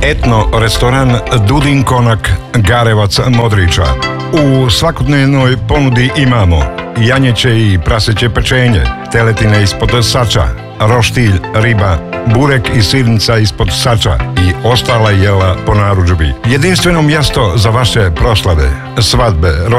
etno restoran Dudin Konak Garevac Modriča. U svakodnevnoj ponudi imamo janjeće i praseće pečenje, teletine ispod sača, roštilj, riba, burek i sirnica ispod sača i ostala jela po narudžbi. Jedinstveno mjesto za vaše proslave, svadbe,